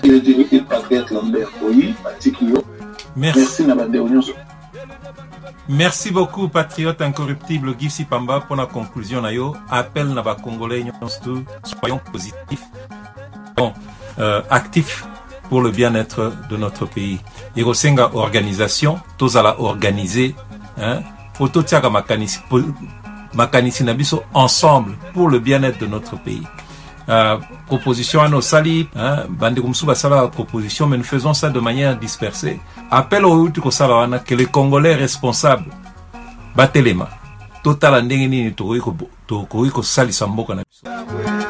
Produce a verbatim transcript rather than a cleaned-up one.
Il patriote Lambert Oyi, Matikio. Merci Nabadéonios. Merci beaucoup, patriote incorruptible Gibbsy Pamba, pour la conclusion. Nayo, appel Naba Congolais, soyons positifs, bon, euh, actifs pour le bien-être de notre pays. Irosenga organisation, tous à la organiser, hein, Ototiaga Makanisi, Makanisi Nabiso, ensemble pour le bien-être de notre pays. Euh, proposition à nos salis, hein, Bandikumsu Basala proposition, mais nous faisons ça de manière dispersée. Appel au Utuko Salawana que les Congolais responsables, Batelema, total andengini ni Tokoiko Sali Samboka Nabiso.